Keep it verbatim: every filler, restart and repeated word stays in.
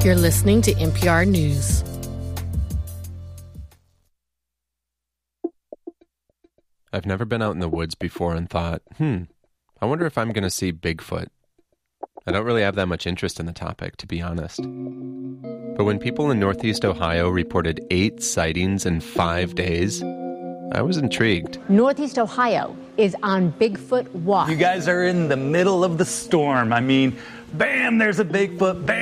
You're listening to N P R News. I've never been out in the woods before and thought, hmm, I wonder if I'm going to see Bigfoot. I don't really have that much interest in the topic, to be honest. But when people in Northeast Ohio reported eight sightings in five days, I was intrigued. Northeast Ohio is on Bigfoot watch. You guys are in the middle of the storm. I mean, bam, there's a Bigfoot, bam.